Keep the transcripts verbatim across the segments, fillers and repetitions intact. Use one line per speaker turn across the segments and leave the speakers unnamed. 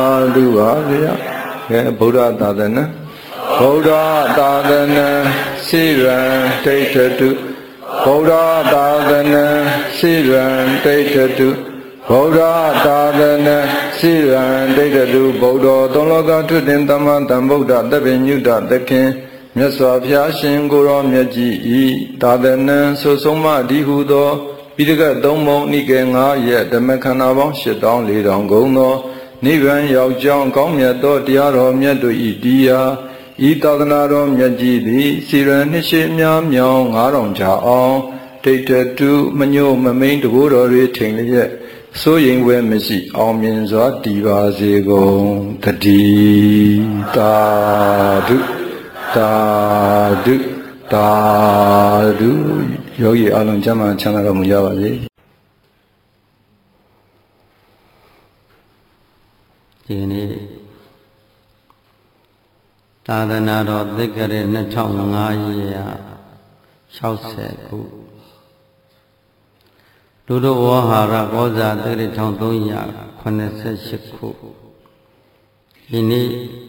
Adu Avya, Buddha Dadana, Buddha Dadana, Siran, Data to Buddha Dadana, Siran, Data to Buddha Dadana, Siran, Data to Buddha, Dologa to Dintaman, Buddha, the Venuda, the King, Mesavia, Shingoro, Meji, Dadana, Sosoma, Dihudo, Pidaga, Domo, Nikenga, yet the Mekanabon, shit down, lead on Gono. Nivan Yao Jong Kong Yato Diaro Miato Idia, Itaganaro Miajidi, Siran Nishim Yam Yong, Aron Jao, Data to Manu Mamain to Guru rating yet. So yin when Messi, all means what diva zego, the di da do da do da do, Yogi Alon Jama Chana Muyawali. ဒီနေ့သာသနာတော်သက္ကရာနှစ်ထောင်ငါးရာ၆၀ခုဒုဒဝဟာရကောဇာသက္ကရာတစ်ထောင်သုံးရာခုနှစ်ဆယ့်ရှစ်ခုဒီနေ့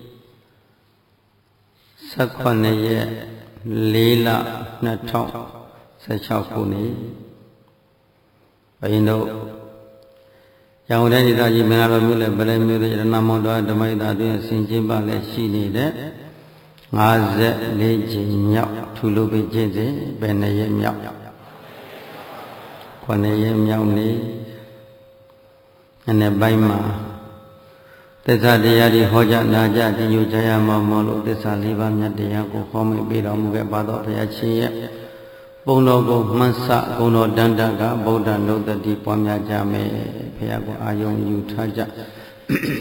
၁၇ရက်လေးလနှစ်ထောင်၁၆ခုနှစ်ဘယင်းတို့ ရောင်တဲ့ဒေသကြီးမင်္ဂလာမြို့လည်းဗလဲမြို့ရဲ့ရဏမောတော်ဓမ္မိတာတွင်ဆင်ကျင်းပလည်းရှိနေတဲ့၅၄ကြိမ်မြောက်ထူလို့ပဲကျင့်စဉ်ဘယ်နှစ်ရက်မြောက်ခုနှစ်ရက်မြောက်နေ့အနေပိုင်းမှာသစ္စာတရားတွေဟောကြားနာကြားတင်ယူကြရမှာမလို့သစ္စာလေးပါးမြတ်တရားကိုဟောမိပေးတော်မူခဲ့ပါတော့ဘုရားရှင်ရဲ့ပုံတော်ကိုမှန်စဂုဏတော်တန်တကဗုဒ္ဓနုတ္တိပွားများကြမယ်ဘုရားကိုအာယုံယူထားကြ